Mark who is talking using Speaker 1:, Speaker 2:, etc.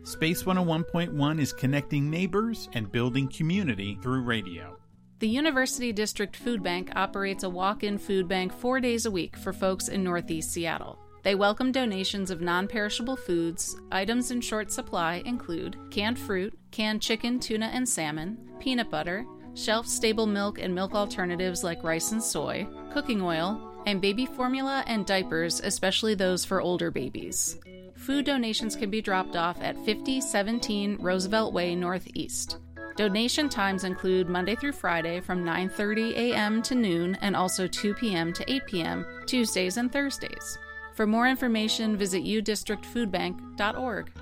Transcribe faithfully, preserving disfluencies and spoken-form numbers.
Speaker 1: Space one oh one point one is connecting neighbors and building community through radio.
Speaker 2: The University District Food Bank operates a walk-in food bank four days a week for folks in Northeast Seattle. They welcome donations of non-perishable foods. Items in short supply include canned fruit, canned chicken, tuna, and salmon, peanut butter, shelf-stable milk and milk alternatives like rice and soy, cooking oil, and baby formula and diapers, especially those for older babies. Food donations can be dropped off at fifty seventeen Roosevelt Way Northeast. Donation times include Monday through Friday from nine thirty a.m. to noon and also two p.m. to eight p.m. Tuesdays and Thursdays. For more information, visit u district food bank dot org.